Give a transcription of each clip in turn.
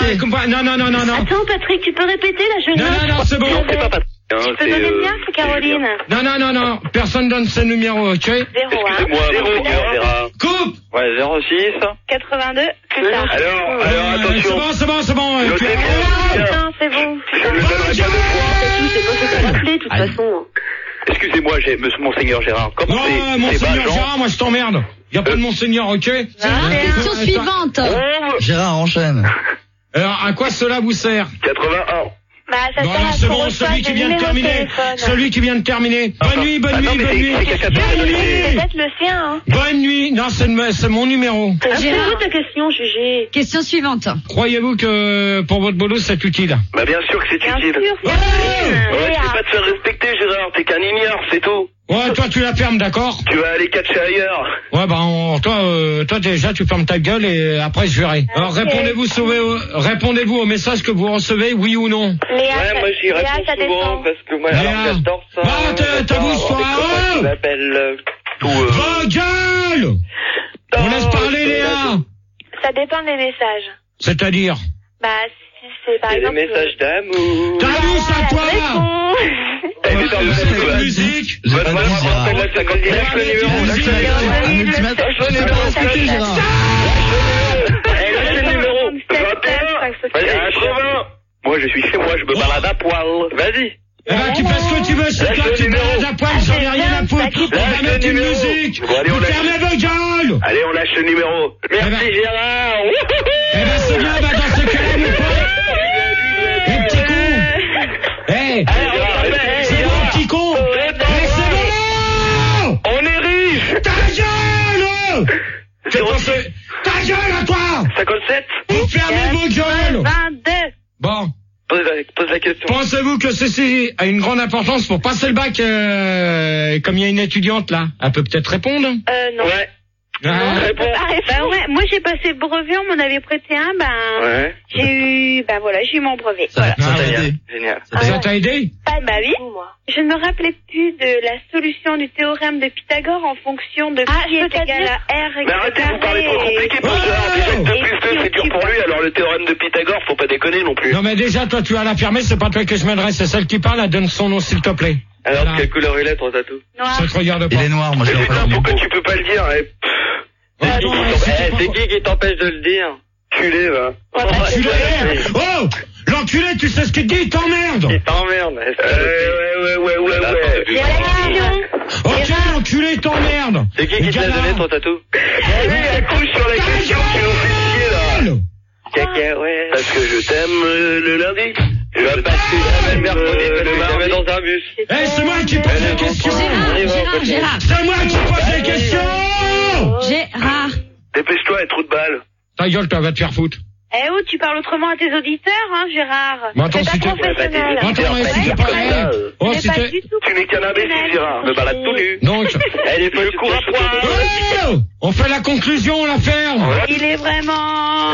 Non. Attends, Patrick, tu peux répéter la jeune Non, c'est bon. Non, c'est pas Patrick. Tu peux donner le mien, c'est Caroline. Non. Personne donne ce numéro, ok? 0, Excusez-moi, Gérard. Coupe! Ouais, 06. 82, plus tard. Alors, attention. C'est bon. Non, c'est bon. Je ne le donnerai pas deux fois. C'est pas ce qu'on rappelait, de toute façon. Excusez-moi, Monseigneur Gérard. Comment Non, c'est Monseigneur Gérard, moi je t'emmerde. Y a pas de Monseigneur, ok? Question suivante. Gérard, enchaîne. Alors, à quoi cela vous sert? 81. Bah, ça Non, sert à c'est qu'on bon, reçoive celui qui des vient de numéros terminer. téléphone. Celui qui vient de terminer. Bonne nuit. mais c'est quelqu'un d'autre. C'est peut-être le sien, hein. Bonne nuit. Non, c'est mon numéro. C'est où ta question, jugée? Question suivante. Croyez-vous que pour votre boulot, c'est utile? Bah, bien sûr que c'est Bien utile. sûr, c'est Ouais, tu peux pas te faire respecter, Gérard. T'es qu'un ignore, c'est tout. Ouais, toi, tu la fermes, d'accord? Tu vas aller catcher ailleurs. Ouais, toi, déjà, tu fermes ta gueule et après, je verrai. Alors, répondez-vous au message que vous recevez, oui ou non? Ouais, moi j'y réponds ça souvent dépend. parce que moi, alors j'adore ça. Bah, t'avoues, toi, Je m'appelle tout. Va, gueule! On laisse parler, Léa! Ça dépend des messages. C'est-à-dire? Bah, si c'est par C'est des exemple... messages d'amour. T'as vu ça, toi? Eh, mais dans C'est la de musique? J'ai pas dit, Gérard. Appelle la 50. Lâche le numéro. Lâche le numéro. Un ultimatum. Je sais pas respecter, Gérard. Eh, lâche le numéro. 21. 80. Moi je suis chez moi, je me balade à poil. Vas-y. Eh ben, tu fais ce que tu veux, c'est toi, tu te balades à poil, j'en ai rien à foutre. On va mettre une musique. Bon, allez, on Vous lâche. fermez vos gueules. Allez, on lâche le numéro. Merci Gérard. Eh ben, c'est bien, bah, dans ce cas-là, mon pote. Les petits cons. Eh, c'est bon, petit con. Eh, c'est bon. On est riche. Ta gueule. Fais penser. Ta gueule à toi. 57. Vous fermez vos gueules. 22. Bon. Pose la question. Pensez-vous que ceci a une grande importance pour passer le bac, comme il y a une étudiante là? Elle peut peut-être répondre? Non. Ouais. Réponds. Bah ouais, moi j'ai passé le brevet, on m'en avait prêté un, Ouais. j'ai eu mon brevet. Ça t'a Génial. aidé. Génial. Ça t'a aidé? Bah oui. Je ne me rappelais plus de la solution du théorème de Pythagore en fonction de pi est égal à r Mais arrêtez de vous parler trop compliqué pour Gérard. Déjà que 2 plus 2 c'est dur pour lui, alors le théorème de Pythagore, faut pas déconner non plus. Non mais déjà toi tu vas la fermer, c'est pas toi que je m'adresse, c'est celle qui parle, elle donne son nom s'il te plaît. Alors, Voilà. quelle couleur il est ton tatou? Noir. Ça te regarde pas. Il est noir, moi Mais j'ai putain, pas pourquoi tu peux pas le dire? C'est qui qui t'empêche de le dire? Culé, va. Enculé. Oh, l'enculé, tu sais ce qu'il te dit, il t'emmerde. Il t'emmerde. Ouais. J'ai la question. Ok, l'enculé, il t'emmerde. C'est qui te l'a Gala. donné ton tatou? Lui, il couche sur la question, tu nous fais chier là. Cacahuète. Parce que je t'aime le lundi. Parce que j'aime le mercredi, jamais dans un bus. Eh, c'est moi qui pose les questions. Gérard. C'est moi qui pose les questions. Gérard. Dépêche-toi, trou de balle. Ta gueule, toi, va te faire foutre. Eh oh, tu parles autrement à tes auditeurs, hein, Gérard. Mais attends, C'est si pas t'es- professionnel. Attends, mais si t'es pas... Oh, C'est si pas t'es... du tout Tu n'es qu'un imbécile, Gérard. Me balade tout nu. Donc... Elle est pas du cours à poil. Oh, on fait la conclusion, on la ferme. Il est vraiment...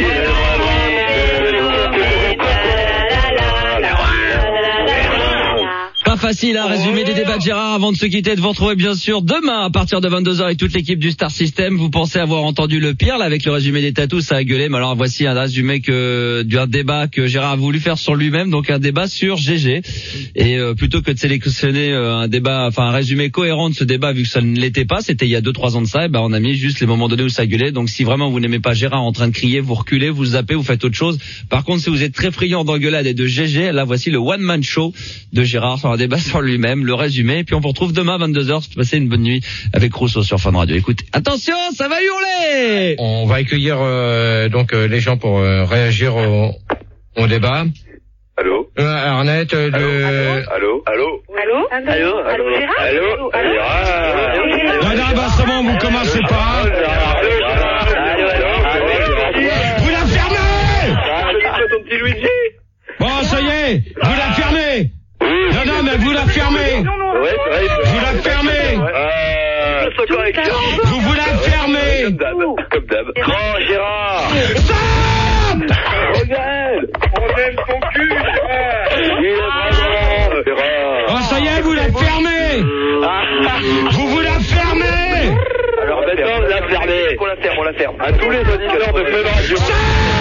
Pas facile à résumer des débats de Gérard avant de se quitter, de vous retrouver bien sûr demain à partir de 22h avec toute l'équipe du Star System. Vous pensez avoir entendu le pire là avec le résumé des tatous, ça a gueulé, mais alors voici un résumé d'un débat que Gérard a voulu faire sur lui-même, donc un débat sur GG. Et plutôt que de sélectionner un résumé cohérent de ce débat, vu que ça ne l'était pas, c'était il y a 2-3 ans de ça, et on a mis juste les moments donnés où ça gueulait. Donc si vraiment vous n'aimez pas Gérard en train de crier, vous reculez, vous zappez, vous faites autre chose. Par contre, si vous êtes très friand d'engueulade et de GG, là voici le one man show de Gérard sur un débat sur lui-même, le résumé, et puis on vous retrouve demain à 22h. Passez une bonne nuit avec Rousseau sur Fun Radio. Écoutez, attention, ça va hurler. On va accueillir les gens pour réagir au débat. Allô? Arnette, Allô? Allô? Gérard? Allô? Non, bah, c'est bon, vous commencez pas. Vous la fermez! Ton petit Luigi? Bon, ça y est, vous la fermez. Non, mais vous la fermez. Ouais, c'est vrai. Vous la fermez. Vous la fermez. Comme d'hab. Grand Gérard. Stop! Regarde, on aime ton cul, Gérard. Oh, ça y est, vous la fermez. Vous la fermez. Alors maintenant, on la ferme. On la ferme. À tous les auditeurs de Fun Radio.